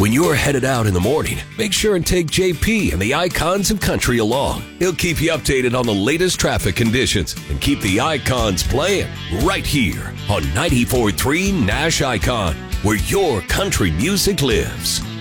When you're headed out in the morning, make sure and take JP and the Icons of Country along. He'll keep you updated on the latest traffic conditions and keep the Icons playing right here on 94.3 Nash Icon, where your country music lives.